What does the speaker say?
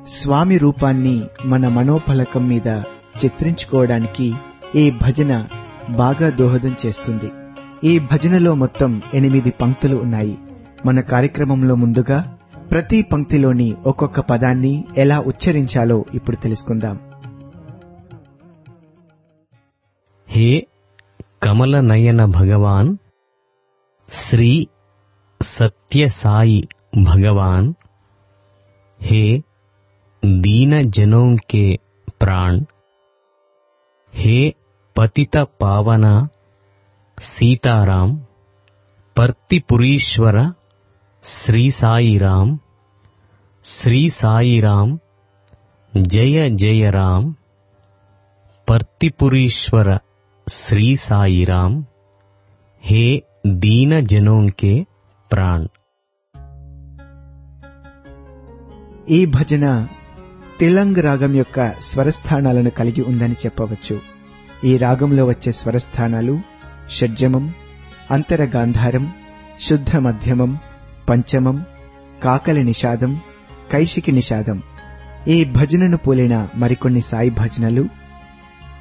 స్వామి రూపాన్ని మన మనోఫలకం మీద చిత్రించుకోవడానికి ఈ భజన బాగా దోహదం చేస్తుంది. ఈ భజనలో మొత్తం 8 పంక్తులు ఉన్నాయి. మన కార్యక్రమంలో ముందుగా ప్రతి పంక్తిలోని ఒక్కొక్క పదాన్ని ఎలా ఉచ్చరించాలో ఇప్పుడు తెలుసుకుందాం. హే కమల నయన భగవాన్, శ్రీ సత్య సాయి భగవాన్, हे दीन जनों के प्राण, हे पतित पावना सीताराम, पर्तिपुरीश्वर श्री साई राम, श्री साई राम जय जय राम, पर्तिपुरीश्वर श्री साई राम, हे दीन जनों के प्राण. ఈ భజన తిలంగ్ రాగం యొక్క స్వరస్థానాలను కలిగి ఉందని చెప్పవచ్చు. ఈ రాగంలో వచ్చే స్వరస్థానాలు షడ్జమం, అంతర గాంధారం, శుద్ధ మధ్యమం, పంచమం, కాకలి నిషాదం, కైశికి నిషాదం. ఈ భజనను పోలిన మరికొన్ని సాయి భజనలు